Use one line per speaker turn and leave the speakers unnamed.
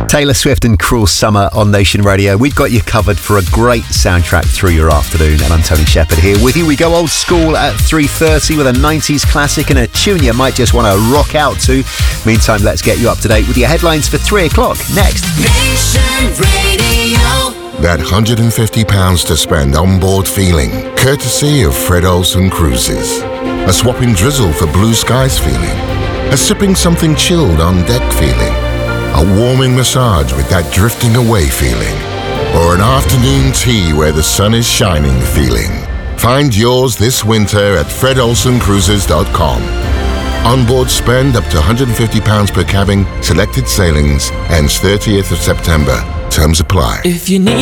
Taylor Swift and Cruel Summer on Nation Radio. We've got you covered for a great soundtrack through your afternoon, and I'm Tony Shepherd here with you. We go old school at 3:30 with a 90s classic and a tune you might just want to rock out to. Meantime, let's get you up to date with your headlines for 3 o'clock next.
Nation Radio.
That £150 to spend on board feeling, courtesy of Fred Olsen Cruises. A swapping drizzle for blue skies feeling. A sipping something chilled on deck feeling. A warming massage with that drifting away feeling. Or an afternoon tea where the sun is shining feeling. Find yours this winter at fredolsencruises.com. Onboard spend up to £150 per cabin, selected sailings, ends 30th of September. Terms apply.
If you need